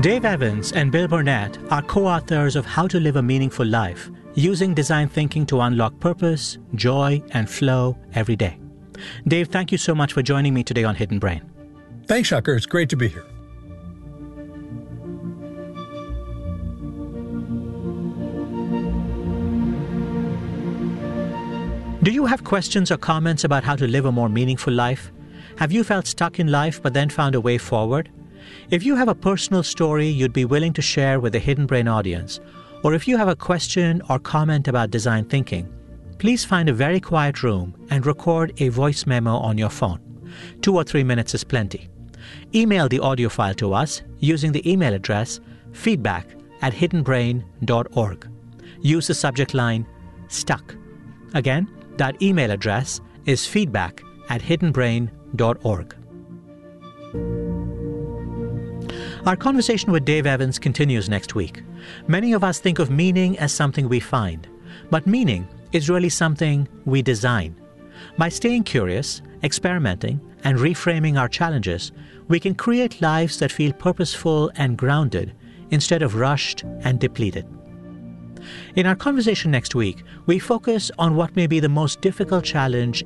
Dave Evans and Bill Burnett are co-authors of How to Live a Meaningful Life, using design thinking to unlock purpose, joy, and flow every day. Dave, thank you so much for joining me today on Hidden Brain. Thanks, Shankar. It's great to be here. Do you have questions or comments about how to live a more meaningful life? Have you felt stuck in life but then found a way forward? If you have a personal story you'd be willing to share with the Hidden Brain audience, or if you have a question or comment about design thinking, please find a very quiet room and record a voice memo on your phone. 2 or 3 minutes is plenty. Email the audio file to us using the email address feedback@hiddenbrain.org. Use the subject line STUCK. Again, that email address is feedback@hiddenbrain.org. Our conversation with Dave Evans continues next week. Many of us think of meaning as something we find, but meaning is really something we design. By staying curious, experimenting, and reframing our challenges, we can create lives that feel purposeful and grounded instead of rushed and depleted. In our conversation next week, we focus on what may be the most difficult challenge